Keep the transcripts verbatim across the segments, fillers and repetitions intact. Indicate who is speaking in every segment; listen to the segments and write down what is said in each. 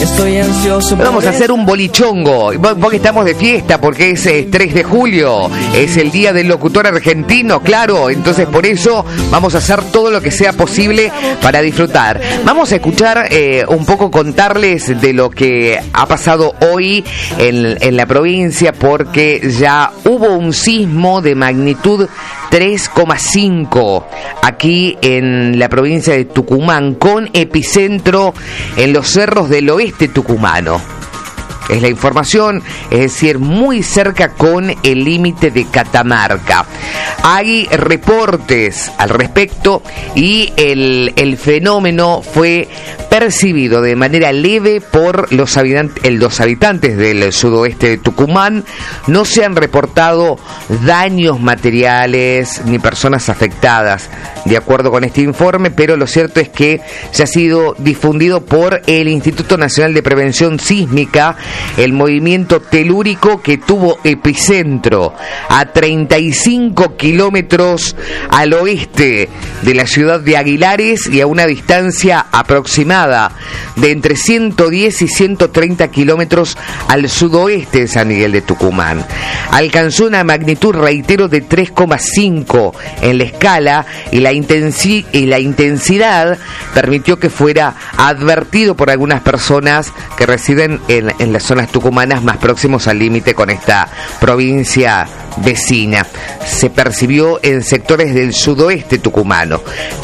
Speaker 1: estoy ansioso.
Speaker 2: Vamos a hacer un bolichongo, porque estamos de fiesta, porque es eh, tres de julio, es el día del locutor argentino, claro, entonces por eso vamos a hacer todo lo que sea posible para disfrutar. Vamos a escuchar eh, un poco, contarles de lo que ha pasado hoy en, en la provincia, porque ya hubo un sismo de magnitud tres coma cinco aquí en la provincia de Tucumán, con epicentro en los cerros del oeste tucumano. Es la información, es decir, muy cerca con el límite de Catamarca. Hay reportes al respecto y el, el fenómeno fue percibido de manera leve por los habitantes, los habitantes del sudoeste de Tucumán. No se han reportado daños materiales ni personas afectadas, de acuerdo con este informe, pero lo cierto es que ya ha sido difundido por el Instituto Nacional de Prevención Sísmica el movimiento telúrico que tuvo epicentro a treinta y cinco kilómetros al oeste de la ciudad de Aguilares y a una distancia aproximada de entre ciento diez y ciento treinta kilómetros al sudoeste de San Miguel de Tucumán. Alcanzó una magnitud, reitero, de tres coma cinco en la escala y la, intensi- y la intensidad permitió que fuera advertido por algunas personas que residen en, en las zonas tucumanas más próximos al límite con esta provincia vecina. Se percibió en sectores del sudoeste tucumano.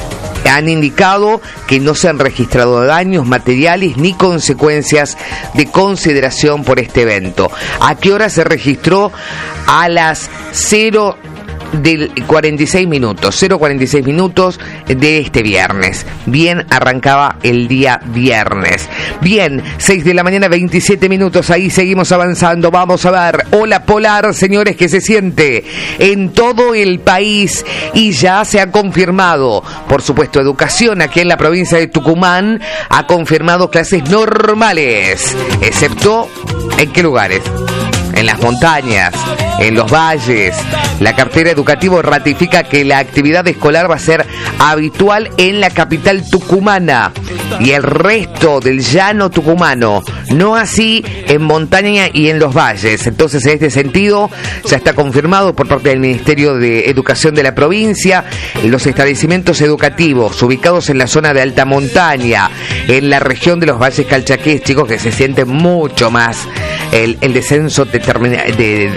Speaker 2: Han indicado que no se han registrado daños materiales ni consecuencias de consideración por este evento. ¿A qué hora se registró? A las cero del cuarenta y seis minutos, cero cuarenta y seis minutos de este viernes. Bien, arrancaba el día viernes. Bien, seis de la mañana, veintisiete minutos, ahí seguimos avanzando. Vamos a ver, ola polar, señores, que se siente en todo el país y ya se ha confirmado, por supuesto, educación aquí en la provincia de Tucumán ha confirmado clases normales, excepto ¿en qué lugares? En las montañas, en los valles. La cartera educativa ratifica que la actividad escolar va a ser habitual en la capital tucumana y el resto del llano tucumano, no así en montaña y en los valles. Entonces, en este sentido, ya está confirmado por parte del Ministerio de Educación de la provincia, los establecimientos educativos ubicados en la zona de alta montaña, en la región de los valles calchaquíes, chicos, que se siente mucho más el, el descenso de, de,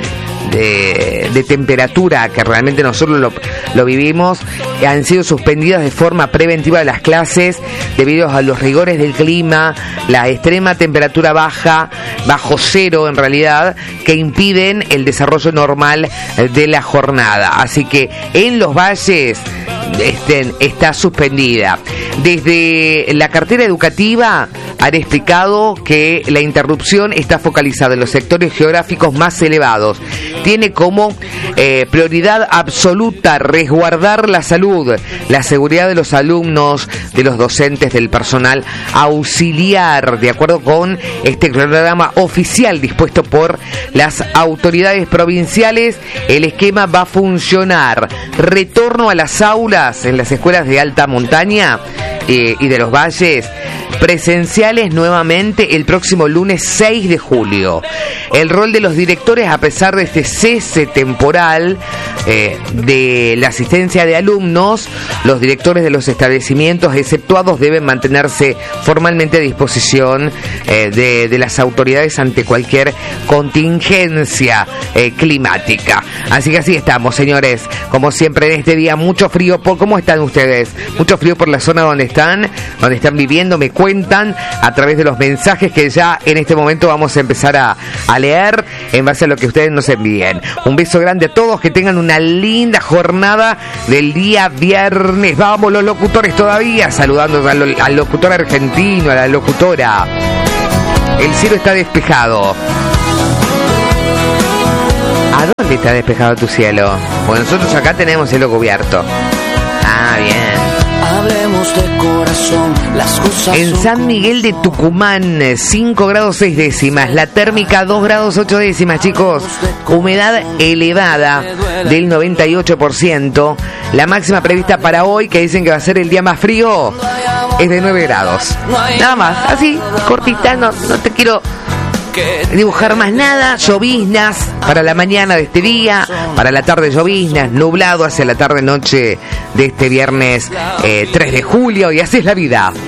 Speaker 2: de, de temperatura, que realmente nosotros lo, lo vivimos. Han sido suspendidas de forma preventiva las clases debido a los rigores del clima, la extrema temperatura baja, bajo cero en realidad, que impiden el desarrollo normal de la jornada. Así que en los valles estén, está suspendida. Desde la cartera educativa han explicado que la interrupción está focalizada en los sectores geográficos más elevados. Tiene como eh, prioridad absoluta resguardar la salud, la seguridad de los alumnos, de los docentes, del personal auxiliar, de acuerdo con este cronograma oficial dispuesto por las autoridades provinciales. El esquema va a funcionar: retorno a las aulas en las escuelas de alta montaña eh, y de los valles, presenciales nuevamente el próximo lunes seis de julio. El rol de los directores, a pesar de este cese temporal eh, de la asistencia de alumnos, los directores de los establecimientos exceptuados deben mantenerse formalmente a disposición eh, de, de las autoridades ante cualquier contingencia eh, climática. Así que así estamos, señores. Como siempre en este día, mucho frío. ¿Cómo están ustedes? Mucho frío por la zona donde están, donde están viviendo. Me cuentan a través de los mensajes que ya en este momento vamos a empezar a, a leer en base a lo que ustedes nos envíen. Un beso grande a todos, que tengan una linda jornada del día viernes. Vamos los locutores todavía, saludando al, al locutor argentino, a la locutora. El cielo está despejado. ¿A dónde está despejado tu cielo? Pues nosotros acá tenemos cielo cubierto. Ah, bien.
Speaker 1: Hablemos de corazón, las cosas.
Speaker 2: En San Miguel de Tucumán, cinco grados seis décimas. La térmica, dos grados ocho décimas, chicos. Humedad elevada del noventa y ocho por ciento. La máxima prevista para hoy, que dicen que va a ser el día más frío, es de nueve grados. Nada más, así, cortita, no, no te quiero dibujar más nada. Lloviznas para la mañana de este día, para la tarde lloviznas, nublado hacia la tarde-noche de este viernes eh, tres de julio, y así es la vida.